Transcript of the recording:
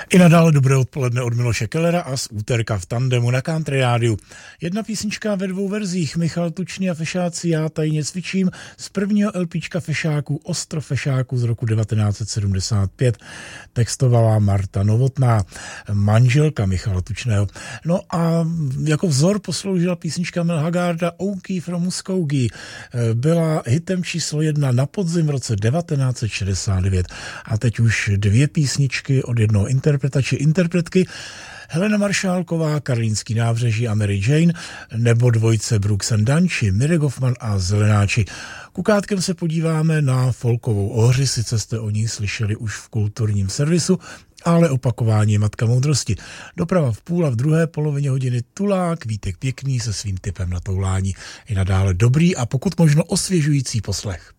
I nadále dobré odpoledne od Miloše Kellera a z úterka v tandemu na Country Rádiu. Jedna písnička ve dvou verzích. Michal Tučný a Fešáci, Já tajně cvičím, z prvního LPčka Fešáků, Ostrov Fešáků z roku 1975. Textovala Marta Novotná, manželka Michala Tučného. No a jako vzor posloužila písnička Mel Hagarda Okie from Muskogee. Byla hitem číslo 1 na podzim v roce 1969. A teď už dvě písničky od jednoho interpreta či interpretky, Helena Maršálková, Karlínský nábřeží a Mary Jane, nebo dvojce Brooks and Dunn či Mirek Hoffman a Zelenáči. Kukátkem se podíváme na folkovou ohři, sice jste o ní slyšeli už v kulturním servisu, ale opakování je matka moudrosti. Doprava v půl a v druhé polovině hodiny Tulák, Vítek Pěkný se svým tipem na toulání. I nadále dobrý a pokud možno osvěžující poslech.